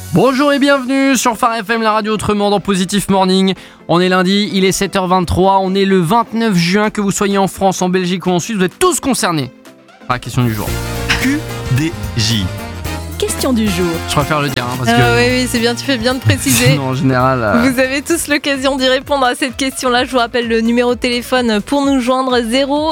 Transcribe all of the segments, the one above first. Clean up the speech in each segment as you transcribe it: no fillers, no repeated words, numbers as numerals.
Bonjour et bienvenue sur Phare FM, la radio autrement dans Positif Morning. On est lundi, il est 7h23, on est le 29 juin, que vous soyez en France, en Belgique ou en Suisse, vous êtes tous concernés par la question du jour. QDJ. Question du jour. Je préfère le dire, parce que Oui, c'est bien, tu fais bien de préciser. sinon, en général... Vous avez tous l'occasion d'y répondre à cette question-là. Je vous rappelle le numéro de téléphone pour nous joindre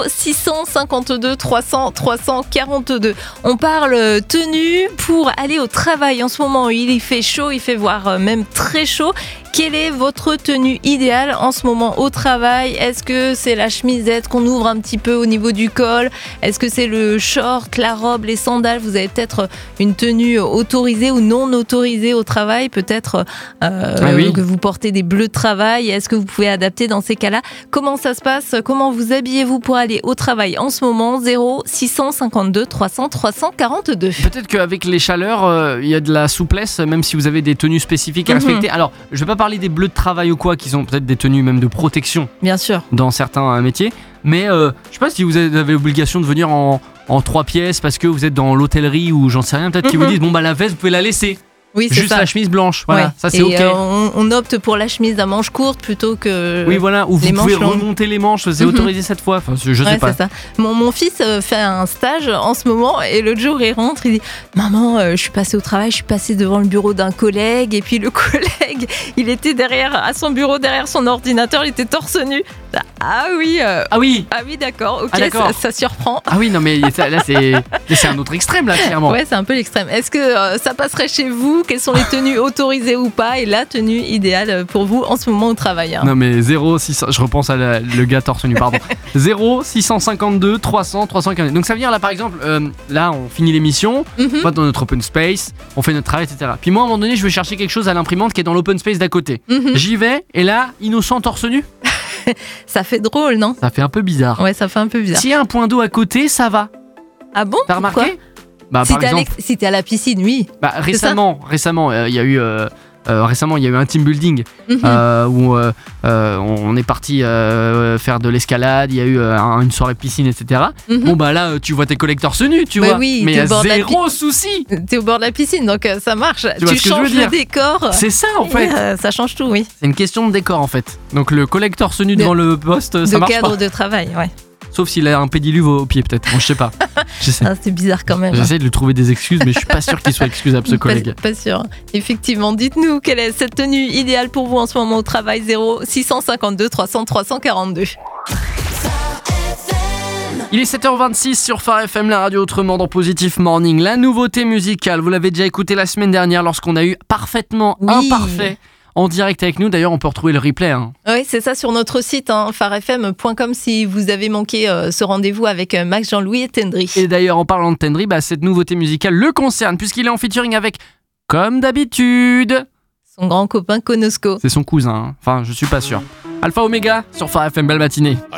0652 300 342. On parle tenue pour aller au travail. En ce moment, il fait chaud, il fait voire même très chaud. Quelle est votre tenue idéale en ce moment au travail ? Est-ce que c'est la chemisette qu'on ouvre un petit peu au niveau du col ? Est-ce que c'est le short, la robe, les sandales ? Vous avez peut-être une tenue autorisée ou non autorisée au travail ? Peut-être que vous portez des bleus de travail. Est-ce que vous pouvez adapter dans ces cas-là ? Comment ça se passe ? Comment vous habillez-vous pour aller au travail en ce moment ? 0652 300 342. Peut-être qu'avec les chaleurs, il y a de la souplesse, même si vous avez des tenues spécifiques à respecter. Alors, je vais pas parler des bleus de travail ou quoi, qui sont peut-être des tenues même de protection. Bien sûr. Dans certains métiers. Mais je sais pas si vous avez l'obligation de venir en 3 pièces parce que vous êtes dans l'hôtellerie ou j'en sais rien. Peut-être qu'ils vous disent, bon bah la veste, vous pouvez la laisser. Oui, c'est juste ça. La chemise blanche, voilà, ouais. Ça c'est et ok. On opte pour la chemise à manches courtes plutôt que. Oui, voilà, ou vous pouvez longues. remonter les manches, c'est autorisé cette fois. Enfin, je sais pas. C'est ça. Mon fils fait un stage en ce moment et l'autre jour il rentre, il dit maman, je suis passé au travail, je suis passé devant le bureau d'un collègue et puis le collègue, il était à son bureau, derrière son ordinateur, il était torse nu. Ah oui, d'accord, ok, d'accord. Ça surprend. Ah oui, non mais là c'est un autre extrême là, clairement. Ouais, c'est un peu l'extrême. Est-ce que ça passerait chez vous ? Quelles sont les tenues autorisées ou pas ? Et la tenue idéale pour vous en ce moment au travail ? Non mais 0600, je repense à le gars torse nu, pardon. 0652 300 340. Donc ça veut dire là par exemple, là on finit l'émission, on va dans notre open space, on fait notre travail, etc. Puis moi à un moment donné je veux chercher quelque chose à l'imprimante qui est dans l'open space d'à côté. J'y vais et là, innocent torse nu. Ça fait drôle, non ? Ça fait un peu bizarre. Ouais, ça fait un peu bizarre. S'il y a un point d'eau à côté, ça va. Ah bon ? T'as remarqué ? Bah, Si par exemple, si t'es à la piscine, oui. bah, récemment, il y a eu un team building où on est parti faire de l'escalade. Il y a eu une soirée piscine, etc. Bon bah là, tu vois tes collègues torse nu, tu vois. Oui, mais il y a zéro souci. T'es au bord de la piscine, donc ça marche. vois ce que je veux changes dire. le décor. C'est ça en fait. Ça change tout, oui. C'est une question de décor en fait. Donc le collègue torse nu devant le poste, ça De marche cadre pas. de travail, ouais. Sauf s'il a un pédiluve au pied peut-être. Bon, je sais pas. J'essaie. Ah, c'est bizarre quand même. J'essaie de lui trouver des excuses, mais je suis pas sûr qu'il soit excusable ce collègue. Pas sûr. Effectivement, dites-nous quelle est cette tenue idéale pour vous en ce moment au travail. 0652 300 342. Il est 7h26 sur Phare FM, la radio autrement dans Positif Morning. La nouveauté musicale, vous l'avez déjà écouté la semaine dernière lorsqu'on a eu Parfaitement Imparfait en direct avec nous. D'ailleurs, on peut retrouver le replay. Oui, c'est ça sur notre site, pharefm.com, si vous avez manqué ce rendez-vous avec Max, Jean-Louis et Tendry. Et d'ailleurs, en parlant de Tendry, cette nouveauté musicale le concerne puisqu'il est en featuring avec, comme d'habitude, son grand copain Konosko. c'est son cousin. Enfin, je suis pas sûr. Alpha Omega sur Phare FM, belle matinée.